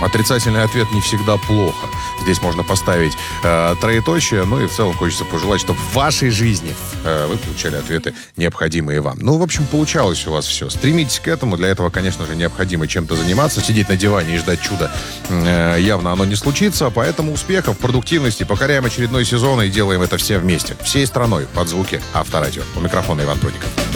Отрицательный ответ не всегда плохо. Здесь можно поставить троеточие, ну и в целом хочется пожелать, чтобы в вашей жизни вы получали ответы, необходимые вам. Ну, в общем, получалось у вас все. Стремитесь к этому. Для этого, конечно же, необходимо чем-то заниматься. Сидеть на диване и ждать чуда явно оно не случится. Поэтому успехов, продуктивности. Покоряем очередной сезон и делаем это все вместе. Всей страной под звуки Авторадио. У микрофона Иван Прудников.